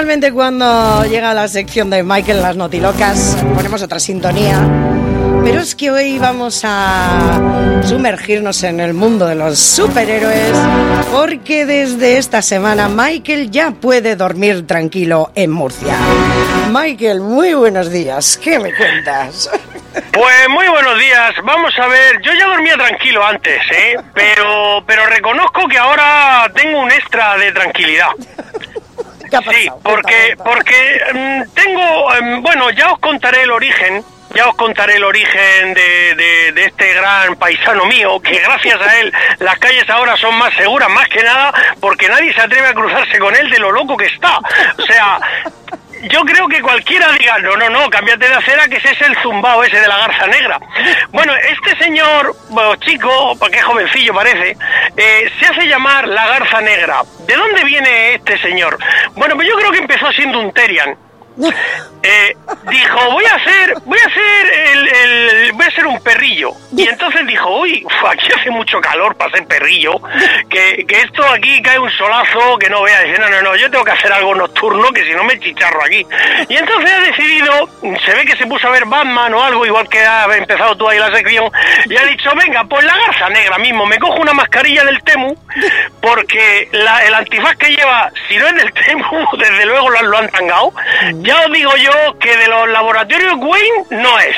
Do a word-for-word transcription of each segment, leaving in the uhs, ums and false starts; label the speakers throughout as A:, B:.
A: normalmente cuando llega la sección de Michael Las Notilocas ponemos otra sintonía, pero es que hoy vamos a sumergirnos en el mundo de los superhéroes, porque desde esta semana Michael ya puede dormir tranquilo en Murcia. Michael, muy buenos días, ¿qué me cuentas?
B: Pues muy buenos días, vamos a ver, yo ya dormía tranquilo antes, ¿eh? Pero, pero reconozco que ahora tengo un extra de tranquilidad.
A: ¿Qué ha pasado?
B: Sí, porque, porque um, tengo, um, bueno, ya os contaré el origen, ya os contaré el origen de, de, de este gran paisano mío, que gracias a él las calles ahora son más seguras, más que nada, porque nadie se atreve a cruzarse con él de lo loco que está. O sea, yo creo que cualquiera diga, no, no, no, cámbiate de acera, que ese es el zumbao ese de la garza negra. Bueno, este señor, bueno, chico, porque es jovencillo parece, eh, se hace llamar la garza negra. ¿De dónde viene este señor? Bueno, pues yo creo que empezó siendo un Terian. Eh, dijo, voy a hacer, voy a hacer el, el, voy a ser un perrillo. Y entonces dijo, uy, uf, aquí hace mucho calor para ser perrillo, que, que esto aquí cae un solazo que no vea. Dice, no, no, no, yo tengo que hacer algo nocturno, que si no me chicharro aquí. Y entonces ha decidido, se ve que se puso a ver Batman o algo, igual que has empezado tú ahí la sección, y ha dicho, venga, pues la garza negra mismo, me cojo una mascarilla del Temu, porque la, el antifaz que lleva, si no es del Temu, desde luego lo, lo han tangado. Ya os digo yo que de los laboratorios Wayne no es.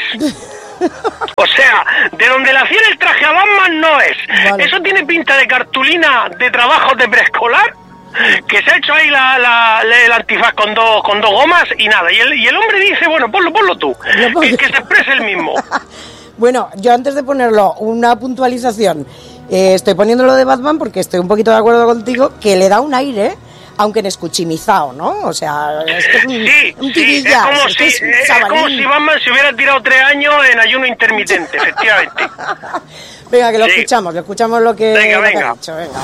B: O sea, de donde le hacían el traje a Batman no es. Vale. Eso tiene pinta de cartulina de trabajos de preescolar, que se ha hecho ahí la, la, el antifaz con dos, con dos gomas y nada. Y el, y el hombre dice, bueno, ponlo, ponlo tú, que, que se exprese el mismo.
A: Bueno, yo antes de ponerlo, una puntualización. Eh, estoy poniéndolo de Batman porque estoy un poquito de acuerdo contigo, que le da un aire, aunque en escuchimizado, ¿no? O sea, es que es un,
B: sí,
A: un
B: sí, es como, si, es, es como si Batman se hubiera tirado tres años en ayuno intermitente, efectivamente.
A: Venga, que lo sí. escuchamos, lo escuchamos lo que,
B: venga,
A: lo
B: venga.
A: que ha dicho. Venga.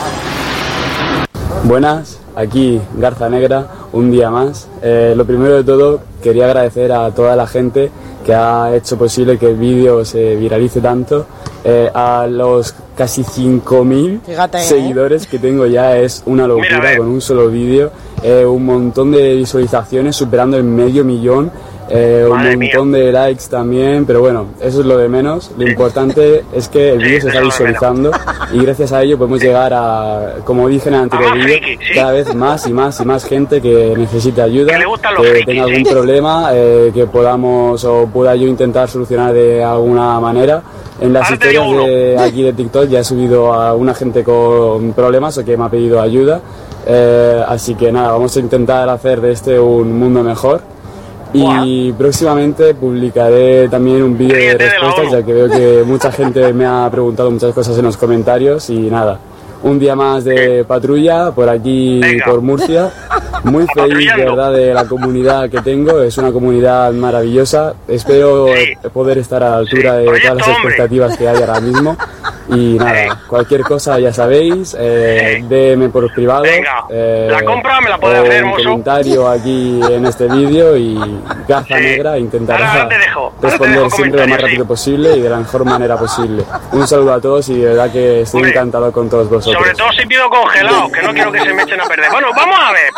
C: Buenas, aquí Garza Negra, un día más. Eh, lo primero de todo, quería agradecer a toda la gente que ha hecho posible que el vídeo se viralice tanto. Eh, a los casi cinco mil seguidores ¿eh? que tengo ya, es una locura. Mira, con un solo vídeo, eh, un montón de visualizaciones superando el medio millón, eh, un montón mía. de likes también, pero bueno, eso es lo de menos. Lo importante es que el vídeo se está visualizando y gracias a ello podemos llegar a, como dije en el anterior vídeo, ¿sí? cada vez más y más y más gente que necesite ayuda, que, que frikis, tenga algún ¿sí? problema, eh, que podamos o pueda yo intentar solucionar de alguna manera. En las Ahora historias de aquí de TikTok ya he subido a una gente con problemas o que me ha pedido ayuda, eh, así que nada, vamos a intentar hacer de este un mundo mejor. Y wow. próximamente publicaré también un vídeo de respuestas, ya que veo que mucha gente me ha preguntado muchas cosas en los comentarios. Y nada, un día más de patrulla por aquí, Venga. por Murcia. Muy feliz de verdad de la comunidad que tengo, es una comunidad maravillosa. Espero sí. poder estar a la altura sí. de Proyecto, todas las expectativas hombre. que hay ahora mismo. Y nada, sí. cualquier cosa ya sabéis, eh, sí. D M por privado. Venga, eh,
B: la compra me la puede hacer, hermoso.
C: Un comentario aquí en este vídeo y Garza sí. Negra intentará responder siempre lo más rápido sí. posible y de la mejor manera posible. Un saludo a todos y de verdad que estoy hombre, encantado con todos vosotros.
B: Sobre todo si pido congelados, que no quiero que se me echen a perder. Bueno, vamos a ver.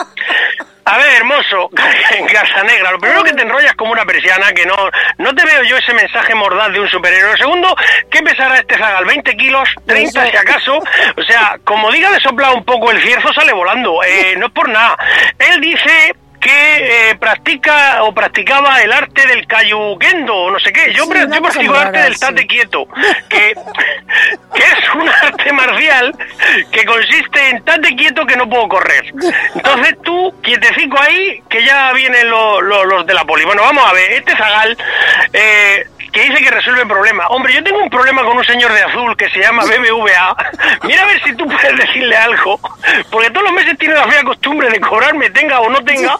B: A ver, hermoso, Garza Negra, lo primero que te enrollas como una persiana, que no no te veo yo ese mensaje mordaz de un superhéroe. Segundo, ¿qué pesará este zagal? ¿veinte kilos? ¿treinta si acaso? O sea, como diga de soplar un poco el cierzo, sale volando. Eh, no es por nada. Él dice que eh, practica o practicaba el arte del Kayukendo o no sé qué. Yo, sí, yo practico el arte del tate quieto, que, que es un arte marcial que consiste en tate quieto que no puedo correr. Entonces tú, quietecico ahí, que ya vienen los, los, los de la poli. Bueno, vamos a ver, este zagal eh, que dice que resuelve problemas. Hombre, yo tengo un problema con un señor de azul que se llama B B V A. Mira a ver si tú puedes decirle algo, porque todos los meses tiene la fea costumbre de cobrarme, tenga o no tenga,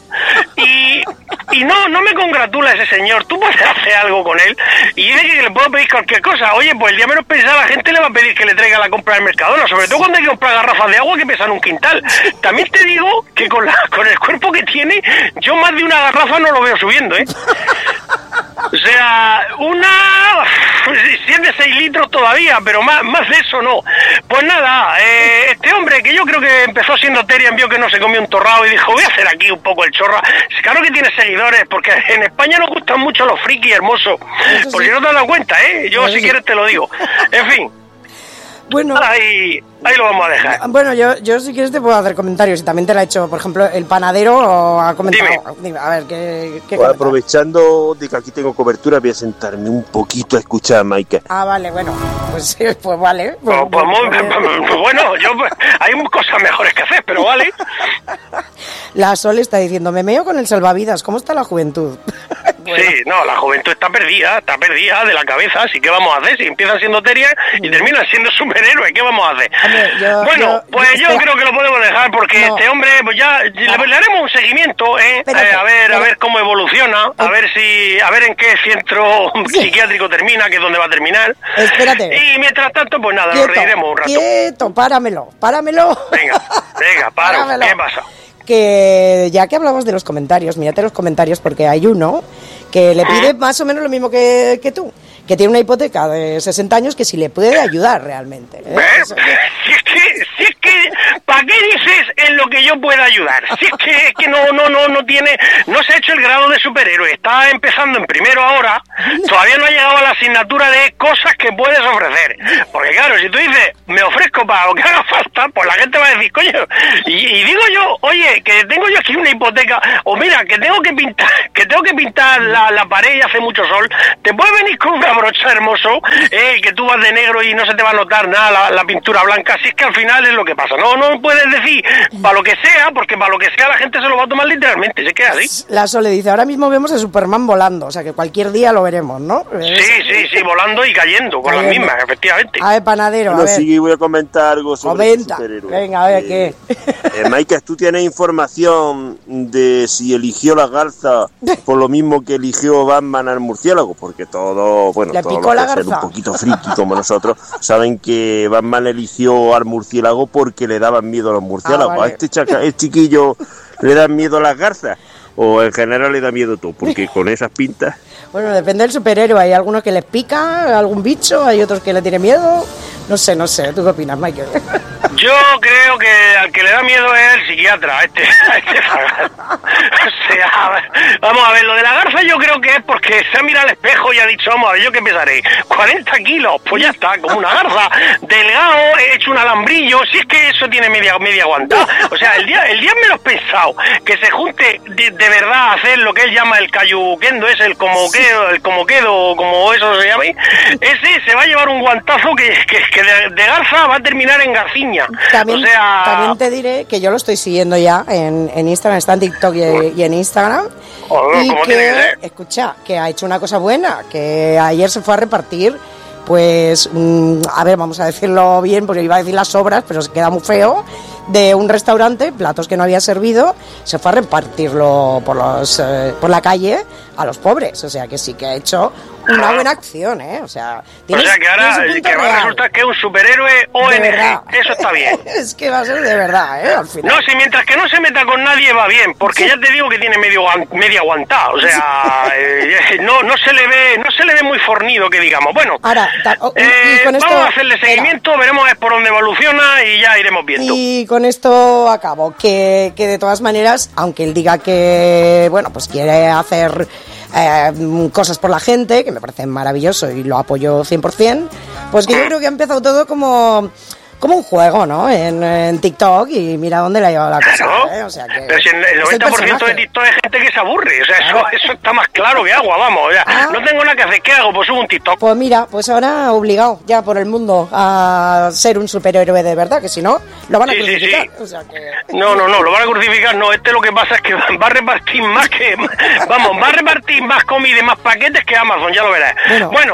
B: y, y no no me congratula ese señor. Tú puedes hacer algo con él y dice que le puedo pedir cualquier cosa. Oye, pues el día menos pensado la gente le va a pedir que le traiga la compra del Mercadona, sobre todo cuando hay que comprar garrafas de agua que pesan un quintal. También te digo que con, la, con el cuerpo que tiene, yo más de una garrafa no lo veo subiendo, ¿eh? O sea, una... si es de seis litros todavía, pero más, más de eso no. Pues nada, eh, este hombre que yo creo que empezó siendo Terian, vio que no se comió un torrado y dijo, voy a hacer aquí un poco el chorra. Claro que tiene seguidores, porque en España nos gustan mucho los frikis hermosos. Por si no te has dado cuenta, ¿eh? Yo si quieres te lo digo. En fin.
A: Bueno,
B: ahí, ahí lo vamos a dejar.
A: Bueno, yo, yo si quieres te puedo hacer comentarios y también te lo ha hecho, por ejemplo, el panadero ha comentado.
B: Dime.
A: Dime, a ver, ¿qué, qué
D: pues aprovechando de que aquí tengo cobertura, voy a sentarme un poquito a escuchar a Michael.
A: Ah, vale, bueno, pues, pues vale.
B: Pues, pues, pues, muy, pues bueno, yo hay cosas mejores que hacer, pero vale.
A: La Sol está diciendo, me meo con el salvavidas, ¿cómo está la juventud?
B: Bueno. Sí, no, la juventud está perdida, está perdida de la cabeza, así que vamos a hacer, si empiezan siendo terias y terminan siendo superhéroes, ¿qué vamos a hacer? Hombre, yo, bueno, yo, pues yo, yo creo que lo podemos dejar porque no. este hombre, pues ya le, le haremos un seguimiento, ¿eh? Espérate, eh a ver, espérate. a ver cómo evoluciona, a ver si, a ver en qué centro sí. psiquiátrico termina, que es donde va a terminar.
A: Espérate.
B: Y mientras tanto, pues nada, quieto, nos reiremos un rato.
A: Quieto, páramelo, páramelo.
B: Venga, venga, paro, páramelo. ¿Qué pasa?
A: Que ya que hablamos de los comentarios, mírate los comentarios porque hay uno que le pide más o menos lo mismo que, que tú, que tiene una hipoteca de sesenta años que si le puede ayudar realmente. ¿eh?
B: Eso, si es que, si es que, ¿para qué dices en lo que yo pueda ayudar? Si es que, es que no, no, no, no tiene, no se ha hecho el grado de superhéroe, está empezando en primero ahora, todavía no ha llegado a la asignatura de cosas que puedes ofrecer. Porque claro, si tú dices, me ofrezco para lo que haga falta, pues la gente va a decir, coño, y, y digo yo, oye, que tengo yo aquí una hipoteca, o mira, que tengo que pintar, que tengo que pintar la, la pared y hace mucho sol, te puedes venir con una brocha hermoso, eh, que tú vas de negro y no se te va a notar nada la, la pintura blanca, si es que al final es lo que pasa. No, no puedes decir para lo que sea, porque para lo que sea la gente se lo va a tomar literalmente, se queda así.
A: La Sol le dice, ahora mismo vemos a Superman volando, o sea que cualquier día lo veremos, ¿no?
B: Sí, sí, sí, volando y cayendo, con cayendo. las mismas, efectivamente.
A: A ver, panadero,
D: bueno,
A: a ver.
D: sí, voy a comentar algo sobre
A: Comenta.
D: el superhéroe.
A: Venga, a ver,
D: eh,
A: ¿qué?
D: Eh, Michael, ¿tú tienes información de si eligió la garza por lo mismo que eligió Batman al murciélago? Porque todo, bueno,
A: ¿Le
D: todos
A: picó
D: los
A: la
D: que ser
A: garza?
D: un poquito friki como nosotros saben que Batman eligió al murciélago porque le daban miedo a los murciélagos. Ah, vale. A este chaca, el chiquillo le dan miedo a las garzas o en general le da miedo todo, porque con esas pintas.
A: Bueno, depende del superhéroe. Hay algunos que les pica algún bicho, hay otros que le tienen miedo. No sé, no sé. ¿Tú qué opinas, Michael?
B: Yo creo que al que le da miedo es el psiquiatra, a este, a este O sea, vamos a ver, lo de la garza yo creo que es porque se ha mirado al espejo y ha dicho, vamos a ver, ¿yo qué pesaré? cuarenta kilos, pues ya está, como una garza, delgado, he hecho un alambrillo, si es que eso tiene media media aguantada. O sea, el día el día menos pensado que se junte de, de verdad a hacer lo que él llama el cayuquendo, es el como quedo, el como quedo, como eso se llama, ese se va a llevar un guantazo que, que, que de, de garza va a terminar en garciña.
A: También,
B: o sea...
A: también te diré que yo lo estoy siguiendo ya en, en Instagram, está en TikTok y, y en Instagram.
B: Oh,
A: y
B: ¿cómo
A: que,
B: tiene que ser?
A: escucha, que ha hecho una cosa buena, que ayer se fue a repartir, pues, mmm, a ver, vamos a decirlo bien, porque iba a decir las sobras, pero se queda muy feo, de un restaurante, platos que no había servido, se fue a repartirlo por, los, eh, por la calle a los pobres, o sea que sí que ha hecho una
B: ah.
A: buena acción, ¿eh? O sea,
B: o sea que ahora que va a resultar que es un superhéroe O N G, eso está bien.
A: Es que va a ser de verdad, ¿eh? Al final.
B: No, si mientras que no se meta con nadie va bien, porque sí. ya te digo que tiene medio media aguantada, o sea, eh, no no se le ve no se le ve muy fornido, que digamos. Bueno,
A: ahora, ta, oh,
B: eh,
A: y con esto,
B: vamos a hacerle seguimiento, era. veremos por dónde evoluciona y ya iremos viendo.
A: Y con esto acabo, que, que de todas maneras, aunque él diga que, bueno, pues quiere hacer eh, cosas por la gente, que me parece maravilloso y lo apoyo cien por ciento, pues que yo creo que ha empezado todo como... como un juego, ¿no? En, en TikTok y mira dónde le ha llevado la cosa.
B: Claro.
A: ¿eh? O sea que
B: pero si el, el noventa por ciento de TikTok es gente que se aburre, o sea, claro. eso, eso está más claro que agua, vamos. O sea, ah. No tengo nada que hacer, ¿qué hago? Pues subo un TikTok.
A: Pues mira, pues ahora obligado ya por el mundo a ser un superhéroe de verdad, que si no, lo van a
B: sí,
A: crucificar.
B: Sí, sí.
A: O sea que...
B: No, no, no, lo van a crucificar, no. Este lo que pasa es que va a repartir más que... Vamos, va a repartir más comida y más paquetes que Amazon, ya lo verás. Bueno, bueno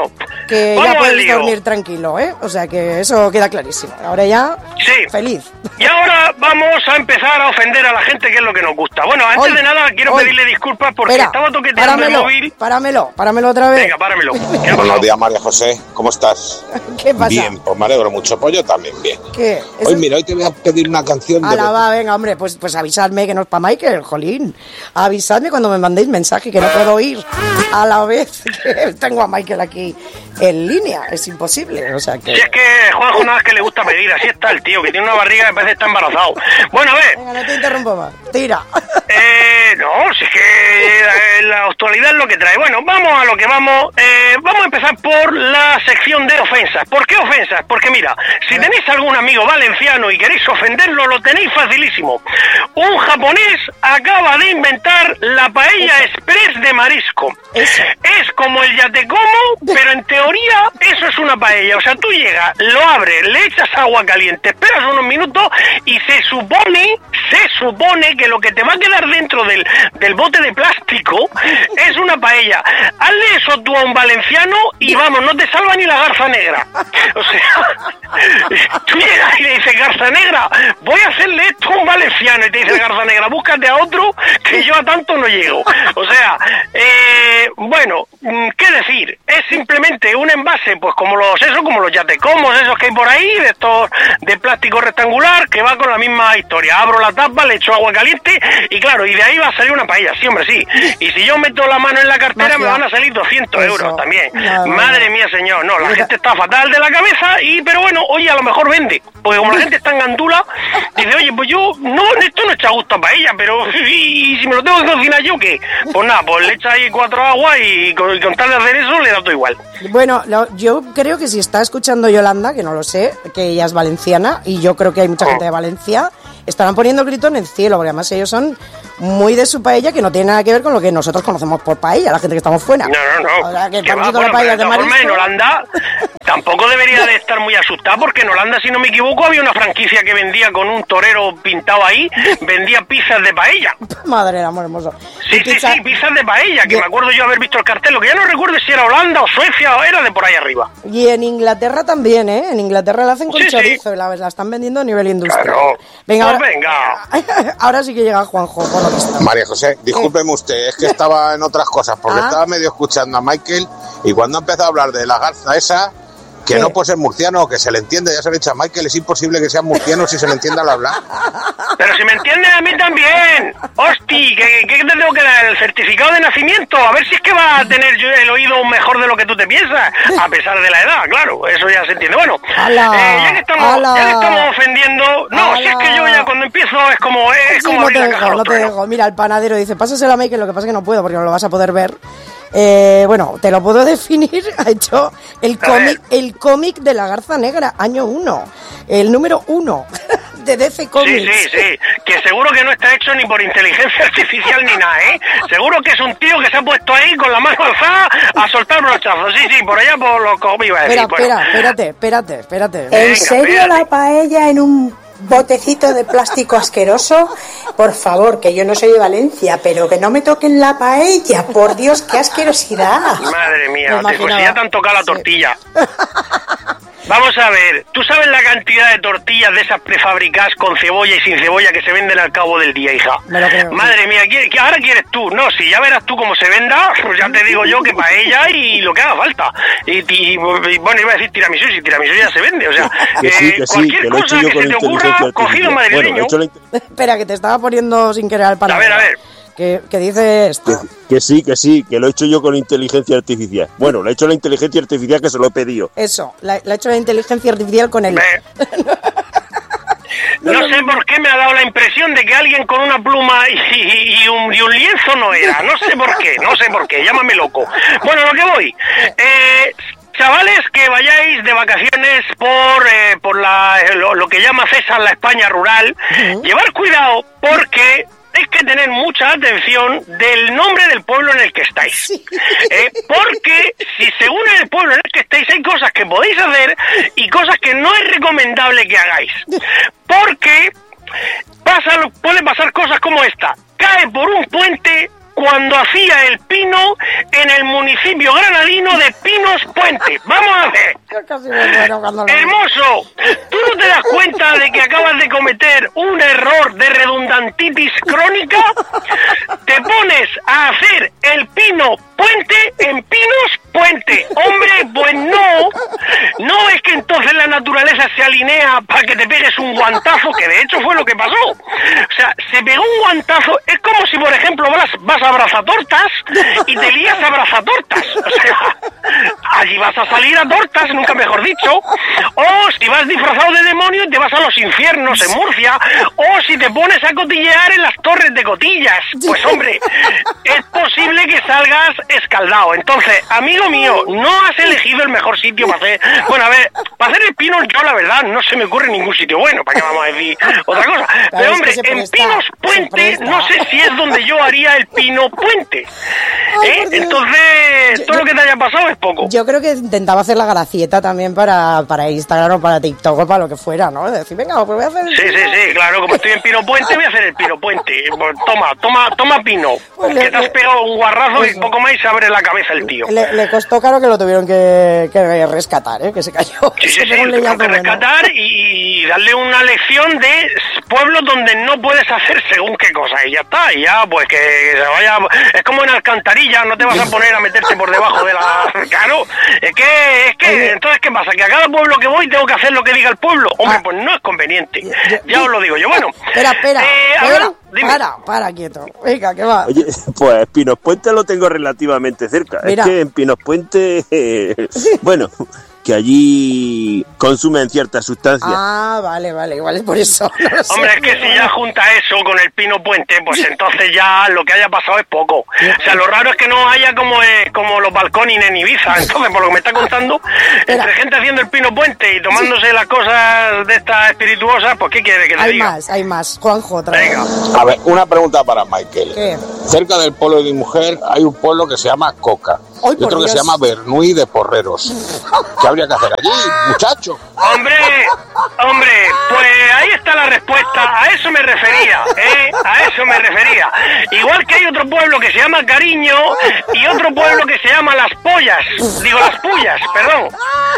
A: que
B: Vamos
A: ya
B: al
A: puedes
B: lío.
A: dormir tranquilo, ¿eh? O sea que eso queda clarísimo. Ahora ya,
B: Sí.
A: feliz.
B: Y ahora vamos a empezar a ofender a la gente, que es lo que nos gusta. Bueno, antes
A: Hoy,
B: de nada quiero
A: hoy.
B: pedirle disculpas porque
A: Espera,
B: estaba toqueteando
A: páramelo,
B: el móvil.
A: Páramelo, páramelo otra vez.
B: Venga, páramelo. ¿Qué ha
E: Buenos
B: pasado?
E: días, María José. ¿Cómo estás?
A: ¿Qué pasa?
E: Bien, pues me alegro mucho. Pues yo también, bien.
A: ¿Qué? Eso
E: Hoy,
A: es-
E: mira, hoy te voy a pedir una canción de...
A: Ala, va, venga, hombre, pues, pues avisadme que no es para Michael, jolín. Avisadme cuando me mandéis mensaje, que no puedo oír a la vez que tengo a Michael aquí en línea. Es imposible, o sea que...
B: Si es que Juanjo nada más que le gusta pedir, así está el tío, que tiene una barriga que parece que está embarazado. Bueno, a ver,
A: Venga, no te interrumpo más. Tira.
B: eh, no, si es que eh, la actualidad es lo que trae. Bueno, vamos a lo que vamos. Eh, vamos a empezar por la sección de ofensas. ¿Por qué ofensas? Porque mira, si tenéis algún amigo valenciano y queréis ofenderlo, lo tenéis facilísimo. Un japonés acaba de inventar la paella express de marisco.
A: Eso.
B: Es como el ya te como, pero en teoría eso es una paella. O sea, tú llegas, lo abres, le echas agua caliente, esperas unos minutos y se supone, se supone que lo que te va a quedar dentro del, del bote de plástico es una paella. Hazle eso tú a un valenciano y vamos, no te salva ni la garza negra. O sea, tú llegas y le dices, garza negra, voy a hacerle esto a un valenciano, y te dice garza negra, búscate a otro que yo a tanto no llego. O sea, eh, bueno, ¿qué decir? Es simplemente un envase, pues como los esos, como los yatecomos, esos que hay por ahí, de estos de plástico rectangular, que va con la misma historia. Abro la tapa, le echo agua caliente y claro, y de ahí va a salir una paella, sí, hombre, sí. Y si yo meto la mano en la cartera,
A: Magia.
B: me van a salir doscientos
A: Eso.
B: euros también.
A: No, no,
B: Madre
A: no.
B: mía, señor, no, la
A: Mira.
B: gente está fatal de la cabeza, y pero bueno, oye, a lo mejor vende, porque como la gente está en gandula, dice, oye, pues yo, no, esto no echa gusto a paella, pero y, si me lo tengo que cocinar yo, ¿qué? Pues nada, pues le echa ahí cuatro aguas y con, y con tal de hacer eso, le da todo igual.
A: Bueno, lo- yo creo que si está escuchando Yolanda, que no lo sé, que ella es valenciana, y yo creo que hay mucha gente de Valencia, estarán poniendo el grito en el cielo, porque además ellos son muy de su paella, que no tiene nada que ver con lo que nosotros conocemos por paella, la gente que estamos fuera.
B: No, no, no.
A: O sea, que
B: Que
A: para
B: va,
A: nosotros
B: bueno,
A: la paella
B: pero
A: de
B: de todas formas, en
A: marisco...
B: Holanda tampoco debería de estar muy asustada, porque en Holanda, si no me equivoco, había una franquicia que vendía con un torero pintado ahí, vendía pizzas de paella.
A: Madre del amor hermoso.
B: Sí,
A: Y
B: sí,
A: pizza-
B: sí, pizzas de paella, que
A: Yo-
B: me acuerdo yo haber visto el cartel, lo que ya no recuerdo si era Holanda o Suecia o era de por ahí arriba.
A: Y en Inglaterra también, ¿eh? En Inglaterra la hacen con
B: Sí, sí.
A: chorizo y la, la están vendiendo a nivel industrial.
B: Claro.
A: Venga,
B: Pues
A: ahora,
B: venga.
A: ahora sí que llega Juanjo, por lo que está.
E: María José, discúlpeme usted, es que estaba en otras cosas, porque
A: Ah.
E: estaba medio escuchando a Michael y cuando empezó a hablar de la garza esa, que
A: ¿Qué?
E: no puede ser murciano, que se le entiende, ya se lo he dicho a Michael, es imposible que sea murciano si se le entiende al hablar.
B: Pero si me entiendes a mí también. Hosti, ¿qué, qué te tengo que dar? ¿El certificado de nacimiento? A ver si es que va a tener yo el oído mejor de lo que tú te piensas, a pesar de la edad, claro, eso ya se entiende. Bueno,
A: ¡Hala!
B: eh, ya, que estamos,
A: ¡Hala!
B: ya que estamos ofendiendo... No, si es que yo ya cuando empiezo es como, es
A: Sí,
B: como
A: no
B: abrir
A: te
B: la
A: dejo,
B: caja de
A: no
B: los
A: te
B: truenos.
A: dejo. Mira, el panadero dice, pásaselo a Michael, lo que pasa es que no puedo porque no lo vas a poder ver. Eh, bueno, te lo puedo definir. Ha hecho el
B: A
A: cómic el cómic de la Garza Negra, año uno. El número uno de D C
B: Sí,
A: Comics.
B: sí, sí, que seguro que no está hecho ni por inteligencia artificial ni nada, ¿eh? Seguro que es un tío que se ha puesto ahí con la mano alzada a soltar brochazos. Sí, sí, por allá por los cómics iba a decir.
A: Espera,
B: Bueno.
A: espera, espérate, espérate, espérate.
B: Venga,
F: ¿En serio
B: espérate.
F: la paella en un botecito de plástico asqueroso? Por favor, que yo no soy de Valencia, pero que no me toquen la paella. Por Dios, qué asquerosidad.
B: Madre mía,
A: Me
B: te- pues
A: imaginaba.
B: si ya te han tocado la
A: Sí.
B: tortilla. Vamos a ver, ¿tú sabes la cantidad de tortillas de esas prefabricadas con cebolla y sin cebolla que se venden al cabo del día, hija?
A: Me lo creo,
B: Madre mía, ¿qué, qué- ahora quieres tú? No, si ya verás tú cómo se venda, pues ya te digo yo que para ella y lo que haga falta. Y, y- y, bueno, iba a decir tiramisú, si tiramisú ya se vende, o sea,
D: Que sí,
B: eh,
D: que sí,
B: cualquier
D: que lo he
B: cosa
D: hecho yo
B: que
D: con
B: se te ocurra,
D: inteligencia
B: cogido
D: artificial.
B: madrileño.
D: Bueno, he hecho la inte-
A: Espera, que te estaba poniendo sin querer al panadero.
B: A ver, a ver.
A: Que, que dice esto.
D: que, que sí, que sí, que lo he hecho yo con inteligencia artificial. Bueno, lo he hecho la inteligencia artificial que se lo he pedido.
A: Eso, la, la ha hecho la inteligencia artificial con él.
B: Ve. No sé por qué me ha dado la impresión de que alguien con una pluma y, y- y un, y un lienzo no era. No sé por qué, no sé por qué, llámame loco. Bueno, lo que voy. Eh, chavales que vayáis de vacaciones por eh, por la, lo, lo que llama César la España rural, llevar cuidado porque... hay que tener mucha atención del nombre del pueblo en el que estáis. Eh, porque si según el pueblo en el que estáis hay cosas que podéis hacer y cosas que no es recomendable que hagáis. Porque pasa, puede pasar cosas como esta. Cae por un puente cuando hacía el pino pino en el municipio granadino de Pinos Puente. Vamos a ver.
A: Yo casi me muero cuando lo veo.
B: Hermoso, ¿tú no te das cuenta de que acabas de cometer un error de redundantitis crónica? Te pones a hacer el pino puente en Pinos Puente. Hombre, pues no. No es que entonces la naturaleza se alinea para que te pegues un guantazo, que de hecho fue lo que pasó. O sea, se pegó un guantazo. Es como si, por ejemplo, vas, vas a abrazatortas y te lías a abrazatortas. O sea, allí vas a salir a tortas, nunca mejor dicho. O si vas disfrazado de demonio y te vas a los infiernos en Murcia. O si te pones a cotillear en las torres de Cotillas. Pues hombre, es posible que salgas escaldado. Entonces, amigo mío, no has elegido el mejor sitio para hacer... Bueno, a ver, para hacer el pino yo la verdad no se me ocurre ningún sitio bueno, ¿para qué vamos a decir otra cosa? Pero, Pero hombre, es que en Pinos Puente no sé si es donde yo haría el pino puente.
A: Ay,
B: ¿Eh? Entonces, yo, todo yo, lo que te haya pasado es poco.
A: Yo creo que intentaba hacer la gracieta también para, para Instagram o para TikTok o para lo que fuera, ¿no? Decir, venga, pues voy a hacer el
B: Sí, pino. sí, sí, claro, como estoy en Pino Puente, voy a hacer el pino puente. Pues toma, toma, toma pino. Pues le, que te has pegado un guarrazo eso. Y poco más y se abre la cabeza el tío.
A: Le, le costó caro que lo tuvieron que, que rescatar, ¿eh? Que se cayó.
B: Sí, sí, sí, lo tuvieron que rescatar bueno. y darle una lección de pueblos donde no puedes hacer según qué cosa. Y ya está, y ya, pues que se vaya... Es como en Alcantarilla, no te vas a poner a meterte por debajo de la... Claro, es que, es que, Oye. entonces, ¿qué pasa? Que a cada pueblo que voy tengo que hacer lo que diga el pueblo. Hombre, ah. pues no es conveniente. Yo, yo, ya os lo digo yo. Bueno,
A: espera, espera,
B: eh,
A: espera,
B: ahora,
A: para, para, quieto. Venga, ¿qué va?
D: Oye, pues Pinos Puente lo tengo relativamente cerca. Mira. Es que en Pinos Puente, eh, bueno... que allí consumen ciertas sustancias.
A: Ah, vale, vale, igual es por eso. No lo sé.
B: Hombre, es que si ya junta eso con el Pino Puente, pues entonces ya lo que haya pasado es poco. O sea, lo raro es que no haya como eh, como los balcones en Ibiza. Entonces, por lo que me está contando, Espera. entre gente haciendo el Pino Puente y tomándose sí. las cosas de estas espirituosas, pues ¿qué quiere que te
A: hay
B: diga?
A: Hay más, hay más. Juanjo, otra vez.
E: Venga. A ver, una pregunta para Michael.
A: ¿Qué?
E: Cerca del pueblo de mi mujer hay un pueblo que se llama Coca.
A: Ay,
E: y otro
A: Dios.
E: que se llama Bernuy de Porreros. ¿Qué habría que hacer allí, muchacho?
B: Hombre, hombre, pues ahí está la respuesta. A eso me refería, ¿eh? A eso me refería. Igual que hay otro pueblo que se llama Cariño y otro pueblo que se llama Las Pollas. Digo, Las Pullas, perdón.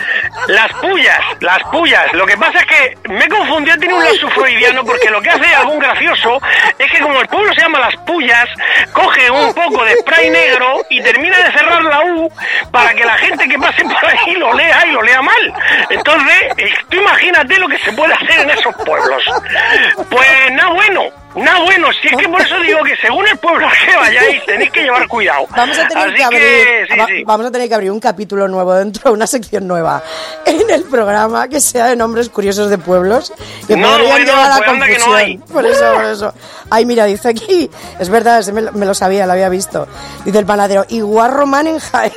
B: Las Pullas, Las Pullas. Lo que pasa es que me confundió, tiene un lazo freudiano, porque lo que hace algún gracioso es que como el pueblo se llama Las Pullas, coge un poco de spray negro y termina de cerrar la U para que la gente que pase por ahí lo lea y lo lea mal. Entonces, tú imagínate lo que se puede hacer en esos pueblos. Pues nada bueno, nada bueno. Si es que por eso digo que según el pueblo al que vayáis tenéis que llevar cuidado.
A: Vamos a tener
B: Así
A: que abrir,
B: que, sí,
A: va,
B: sí.
A: vamos a tener que abrir un capítulo nuevo dentro de una sección nueva en el programa que sea de nombres curiosos de pueblos que
B: no,
A: podrían
B: bueno,
A: llevar a
B: pues
A: la confusión.
B: No hay.
A: Por eso, por eso. Ay, mira, dice aquí, es verdad, me, me lo sabía, lo había visto. Dice el panadero, y Guarromán en Jaén.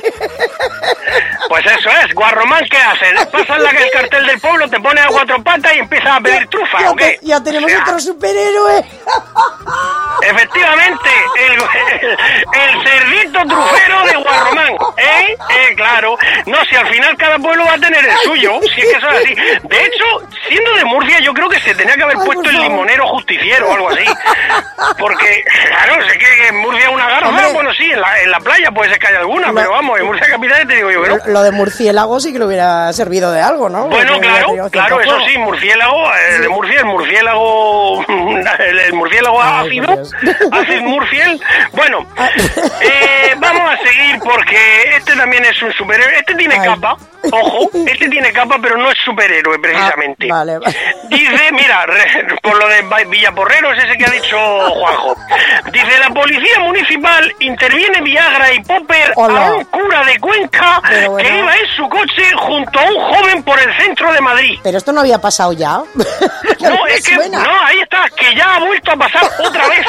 B: Pues eso es, Guarromán, ¿qué hacen? Pasan la, el cartel del pueblo, te pones a cuatro patas y empiezas a pedir trufa,
A: ya,
B: ¿o qué?
A: Ya tenemos
B: o sea,
A: otro superhéroe.
B: Efectivamente, el, el, el cerdito trufero de Guarromán, ¿eh? ¿eh? Claro, no, si al final cada pueblo va a tener el suyo, si es que eso es así. De hecho, siendo de Murcia, yo creo que se tenía que haber Ay, puesto el limonero justiciero o algo así. Porque, claro, sé que en Murcia una garza, Hombre. bueno, sí, en la, en la playa puede ser que haya alguna, no. pero vamos, en Murcia capital te digo yo que no.
A: Lo de murciélago sí que le hubiera servido de algo, ¿no?
B: Bueno,
A: Porque
B: claro, claro, eso sí, murciélago, el de Murcia, el murciélago, el, el murciélago Ay, ácido, ácido murciel. Bueno, eh, vamos a seguir porque este también es un superhéroe, este tiene Ay. capa. Ojo, este tiene capa, pero no es superhéroe, precisamente.
A: Ah, vale, vale.
B: Dice, mira, re, por lo de Villaporreros, ese que ha dicho Juanjo. Dice, la policía municipal interviene Viagra y Popper Hola. a un cura de Cuenca bueno. que iba en su coche junto a un joven por el centro de Madrid.
A: Pero esto no había pasado ya.
B: No, es que, suena. no, ahí está, que ya ha vuelto a pasar otra vez.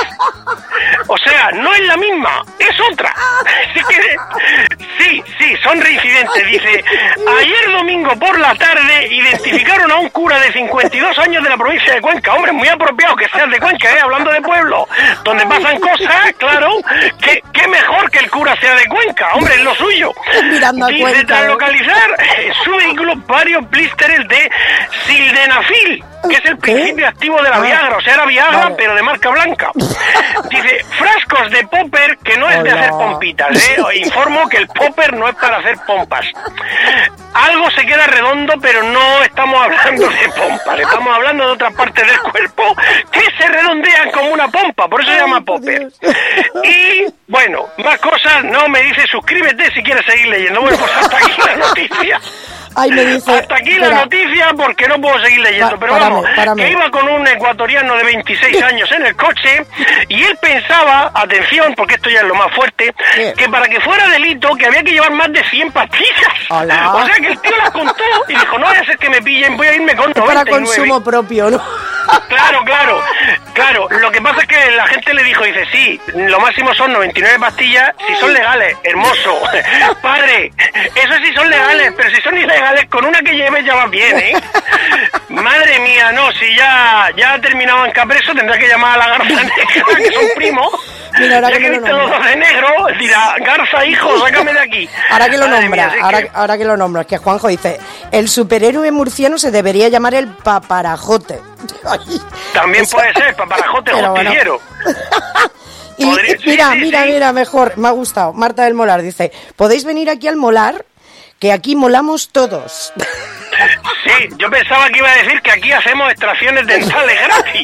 B: O sea, no es la misma, es otra. Así que, sí, sí, son reincidentes, dice... Ayer domingo por la tarde identificaron a un cura de cincuenta y dos años de la provincia de Cuenca. Hombre, muy apropiado que seas de Cuenca, ¿eh? Hablando de pueblo, donde pasan cosas, claro, que, que mejor que el cura sea de Cuenca. Hombre, es lo suyo.
A: Mirando a
B: Dice,
A: Cuenca,
B: tras
A: ¿eh?
B: localizar en su vehículo varios blísteres de sildenafil, que es el principio ¿Qué? activo de la Viagra. O sea, era Viagra, vale. pero de marca blanca. Dice, frascos de Popper que no no es de
A: Hola.
B: hacer pompitas, ¿eh? Os informo que el popper no es para hacer pompas. Algo se queda redondo, pero no estamos hablando de pompas, estamos hablando de otras partes del cuerpo que se redondean como una pompa, por eso se llama popper. Y, bueno, más cosas, no, me dice suscríbete si quieres seguir leyendo. Bueno, pues hasta aquí la noticia.
A: Ay, me dice...
B: Hasta aquí
A: espera.
B: la noticia porque no puedo seguir leyendo,
A: Pa-
B: pero
A: párame,
B: vamos,
A: párame.
B: que iba con un ecuatoriano de veintiséis años en el coche y él pensaba, atención, porque esto ya es lo más fuerte,
A: ¿Qué?
B: que para que fuera delito que había que llevar más de cien pastillas.
A: Hola.
B: O sea que el tío las contó y dijo, no vaya a ser que me pillen, voy a irme con
A: Es para
B: noventa y nueve.
A: consumo propio, ¿no?
B: Claro, claro, claro. Lo que pasa es que la gente le dijo, dice, sí, lo máximo son noventa y nueve pastillas si son legales. Hermoso. Padre, eso sí son legales, pero si son ilegales, con una que lleves ya vas bien, ¿eh? Madre mía, no, si ya, ya ha terminado en Capreso, tendrá que llamar a la Garza Negra, que son primos.
A: Mira, ahora
B: Ya
A: que
B: que
A: me lo
B: viste los
A: nombra.
B: dos de negro, dirá, Garza, hijo, sácame de aquí.
A: Ahora que lo
B: Madre
A: nombra,
B: mía, si es
A: ahora,
B: que-
A: ahora que lo nombra, es que Juanjo dice, el superhéroe murciano se debería llamar el paparajote. Ay,
B: También
A: eso-
B: puede ser, paparajote
A: Pero bueno.
B: justiciero.
A: Y,
B: Podría-
A: y mira,
B: sí, sí,
A: mira,
B: sí.
A: mira, mejor, me ha gustado. Marta del Molar dice, podéis venir aquí al Molar, que aquí molamos todos.
B: Sí, yo pensaba que iba a decir que aquí hacemos extracciones dentales gratis.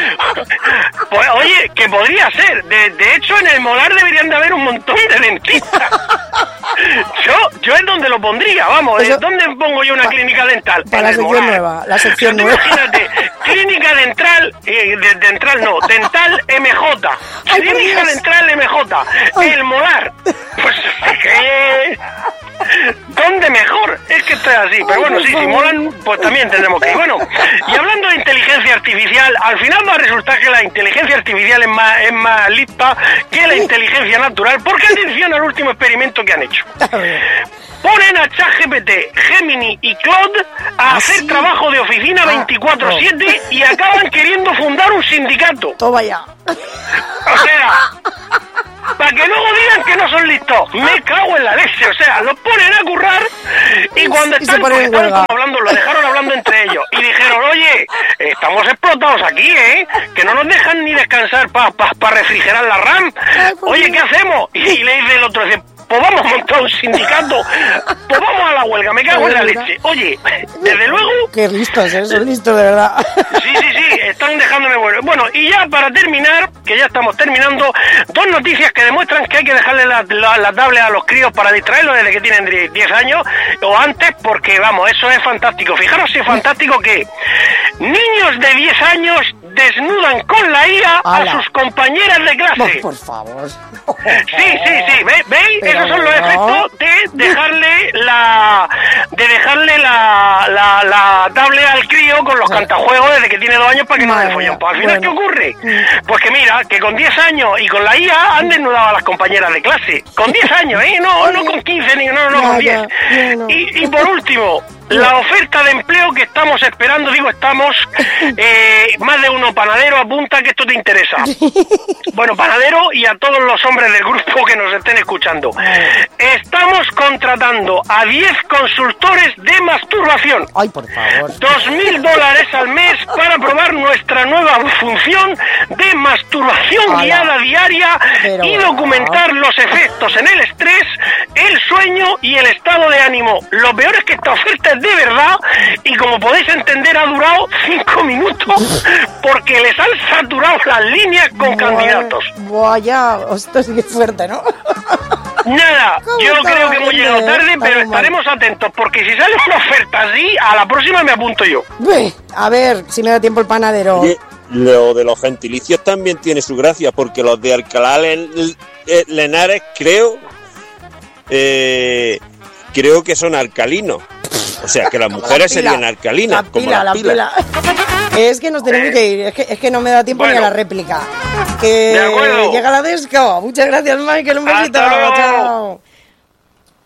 B: Pues oye, que podría ser. De, de hecho, en el Molar deberían de haber un montón de dentistas. Yo, yo es donde lo pondría, vamos.
A: Eso-
B: ¿Dónde pongo yo una
A: Pa-
B: clínica dental?
A: para
B: En
A: la
B: el
A: sección
B: Molar.
A: nueva, la sección
B: O sea, tú
A: nueva.
B: Imagínate, clínica dental, eh, de- dental no, dental M J.
A: Ay, por
B: Clínica
A: Dios.
B: dental M J. El Molar. Pues, ¿qué? ¿Dónde mejor? Es que esto es así. Pero
A: Ay,
B: bueno,
A: por
B: sí, si
A: favor.
B: molan, pues también tendremos que ir. Bueno, y hablando de inteligencia artificial, al final va a resultar que la inteligencia artificial es más, es más lista que la inteligencia natural, porque atención al último experimento que han hecho. Ponen a ChatGPT, Gemini y Claude a
A: ¿Ah,
B: hacer
A: sí?
B: trabajo de oficina
A: Ah,
B: veinticuatro siete y acaban queriendo fundar un sindicato.
A: Toma ya.
B: O sea, para que luego digan que no son listos. Me cago en la leche. O sea, los ponen a currar y cuando
A: Y se
B: están,
A: ponen
B: porque
A: en
B: estaban
A: huelga.
B: como hablando, lo dejaron hablando entre ellos. Y dijeron, oye, estamos explotados aquí, ¿eh? Que no nos dejan ni descansar para pa, pa refrigerar la RAM.
A: Ay, por
B: Oye,
A: Dios.
B: ¿qué hacemos? Y, y le dice el otro, dice, pues vamos a montar un sindicato. Pues vamos a la huelga. Me cago en la leche. Oye, desde luego...
A: Qué listos, ¿eh? Son listos, de verdad.
B: Sí, sí, sí, están dejándome bueno. Bueno, y ya para terminar, que ya estamos terminando, dos noticias que demuestran que hay que dejarle la, la, la tablet a los críos para distraerlos desde que tienen diez años o antes, porque vamos, eso es fantástico. Fijaros si es fantástico que niños de diez años desnudan con la I A a
A: ¡Hala!
B: sus compañeras de
A: No,
B: clase.
A: por favor.
B: Sí, sí, sí, ¿ve- ¿veis?
A: Pero
B: Esos son los
A: no.
B: efectos de dejarle la de dejarle la, la, la tablet al crío con los cantajuegos desde que tiene dos años para que no
A: Madre
B: le follen.
A: mía,
B: Pues al final,
A: bueno.
B: ¿qué ocurre? Pues que mira, que con diez años y con la I A han desnudado a las compañeras de clase. Con diez años, ¿eh? No, no con quince, ni no, no,
A: Ya,
B: con diez.
A: ya, ya, no.
B: Y, y por último, la oferta de empleo que estamos esperando, digo estamos, eh, más de uno panadero apunta que esto te interesa. Bueno, panadero y a todos los hombres del grupo que nos estén escuchando. Estamos contratando a diez consultores de masturbación.
A: Ay, por favor.
B: Dos mil dólares al mes para probar nuestra nueva función de masturbación
A: Ala.
B: guiada diaria
A: Pero
B: y
A: bueno.
B: documentar los efectos en el estrés, el sueño y el estado de ánimo. Lo peor es que esta oferta es de verdad y como podéis entender ha durado cinco minutos porque les han saturado las líneas con candidatos.
A: Buah, ya, esto sí que es fuerte, ¿no?
B: Nada,
A: ¿Cómo
B: yo
A: estaba
B: creo que hemos
A: gente,
B: llegado
A: eh?
B: tarde, pero
A: Estamos mal.
B: estaremos atentos porque si sale una oferta así, a la próxima me apunto yo.
A: Uy, a ver, si me da tiempo el panadero.
D: Oye, lo de los gentilicios también tiene su gracia, porque los de Alcalá Len- eh, Lenares, creo, eh, creo que son alcalinos. O sea, que las mujeres
A: La pila,
D: serían alcalinas,
A: la
D: como
A: pila,
D: las
A: la
D: pilas.
A: pila. Es que nos tenemos que ir, es que, es que no me da tiempo
B: Bueno.
A: ni a la réplica. Que
B: De acuerdo.
A: llega la desco. Muchas gracias, Michael, un besito.
B: Hasta luego.
A: Chao.